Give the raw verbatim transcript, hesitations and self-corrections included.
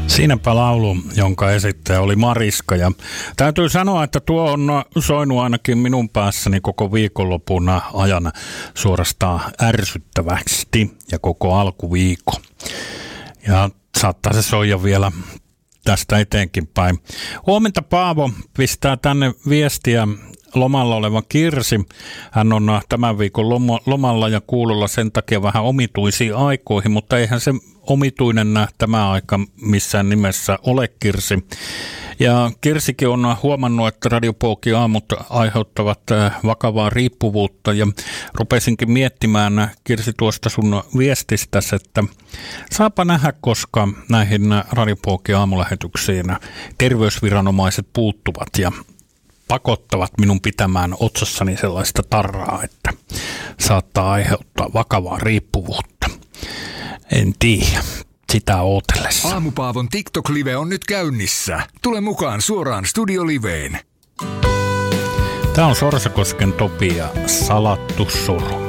Siinäpä laulu, jonka esittäjä oli Mariska. Ja täytyy sanoa, että tuo on soinut ainakin minun päässäni koko viikonlopun ajan suorastaan ärsyttävästi ja koko alkuviikko. Ja saattaa se soija vielä tästä eteenkin päin. Huomenta Paavo pistää tänne viestiä lomalla oleva Kirsi. Hän on tämän viikon lomalla ja kuulolla sen takia vähän omituisiin aikoihin, mutta eihän se omituinen tämä aika missään nimessä ole, Kirsi. Ja Kirsikin on huomannut, että Radiopoolin aamut aiheuttavat vakavaa riippuvuutta ja rupesinkin miettimään, Kirsi, tuosta sun viestistäsi, että saapa nähdä, koska näihin Radiopoolin aamulähetyksiin terveysviranomaiset puuttuvat ja pakottavat minun pitämään otsassani sellaista tarraa, että saattaa aiheuttaa vakavaa riippuvuutta. En tiedä. Sitä ootellessa. Aamupaavon TikTok-live on nyt käynnissä. Tule mukaan suoraan Studio-liveen. Tämä on Sorsakosken Topi ja Salattu suru.